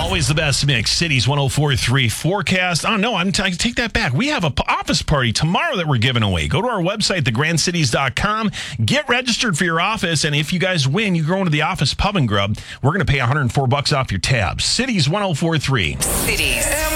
Always the best mix. Cities 104.3 forecast. Oh, no, I take that back. We have an office party tomorrow that we're giving away. Go to our website, thegrandcities.com. Get registered for your office. And if you guys win, you go into the office pub and grub. We're going to pay $104 off your tab. Cities 104.3. Cities.